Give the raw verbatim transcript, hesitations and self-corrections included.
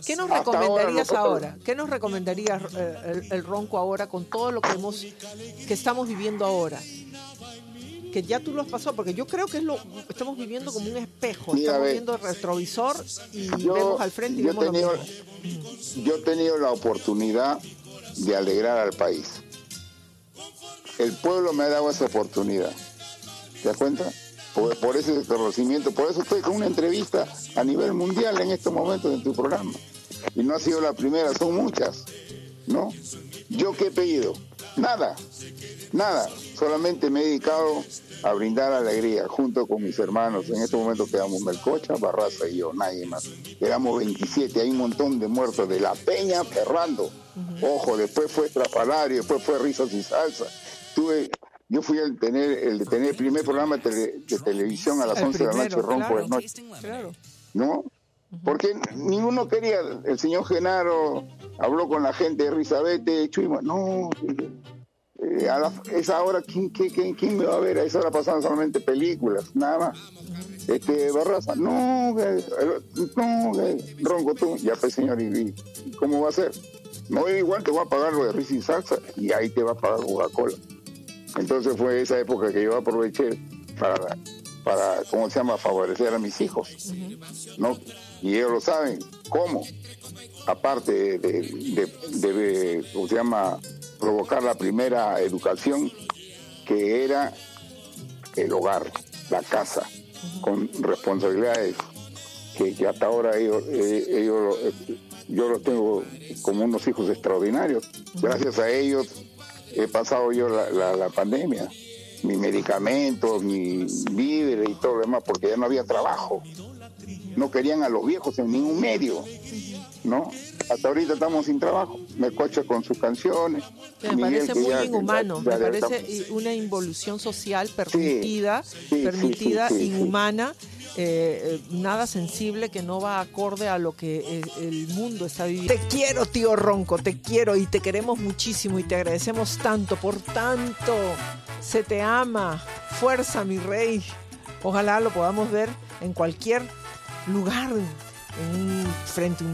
¿Qué nos Hasta recomendarías ahora, ahora? nosotros... ¿Qué nos recomendarías eh, el, el Ronco ahora con todo lo que hemos, que estamos viviendo ahora? Que ya tú lo has pasado, porque yo creo que es lo estamos viviendo como un espejo. Mira, estamos ve, viendo el retrovisor y yo, vemos al frente y yo, vemos he tenido, lo mismo. yo he tenido la oportunidad de alegrar al país. El pueblo me ha dado esa oportunidad. ¿Te das cuenta? Por, por ese reconocimiento, por eso estoy con una entrevista a nivel mundial en estos momentos en tu programa. Y no ha sido la primera, son muchas, ¿no? ¿Yo qué he pedido? Nada, nada. Solamente me he dedicado a brindar alegría junto con mis hermanos. En este momento quedamos Melcocha, Barraza y yo, nadie más. Quedamos veintisiete, hay un montón de muertos de La Peña, Ferrando. Uh-huh. Ojo, después fue Trapalario, después fue Risas y Salsa. Tuve... Yo fui el tener el de tener el primer programa de, tele, de televisión a las el once primero, de la noche, Ronco claro, de noche. Claro. ¿No? Uh-huh. Porque ninguno quería, el señor Genaro habló con la gente de Rizabete, Chuima, no, eh, a la, esa hora, ¿quién, quién, ¿quién me va a ver? A esa hora pasaban solamente películas, nada más. Uh-huh. Este, Barraza, no, no, Ronco, tú, ya pues señor, ¿y cómo va a ser? No, igual te voy a pagar lo de Riz y Salsa y ahí te va a pagar Coca-Cola. Entonces fue esa época que yo aproveché para, para, ¿cómo se llama?, favorecer a mis hijos, ¿no? Y ellos lo saben, ¿cómo? Aparte de, de, de, de ¿cómo se llama?, provocar la primera educación, que era el hogar, la casa, con responsabilidades que, que hasta ahora ellos, eh, ellos, eh, yo los tengo como unos hijos extraordinarios. Gracias a ellos he pasado yo la, la, la pandemia, mis medicamentos, mi víveres y todo lo demás, porque ya no había trabajo. No querían a los viejos en ningún medio, ¿no? Hasta ahorita estamos sin trabajo. Melcocha con sus canciones. Que me Miguel, parece que muy ya, inhumano, ya, ya me parece estamos... una involución social permitida, sí, sí, permitida, sí, sí, sí, inhumana. Sí. Eh, nada sensible, que no va acorde a lo que el, el mundo está viviendo. Te quiero, tío Ronco, te quiero y te queremos muchísimo y te agradecemos tanto, por tanto. Se te ama. Fuerza, mi rey. Ojalá lo podamos ver en cualquier lugar, en, frente a un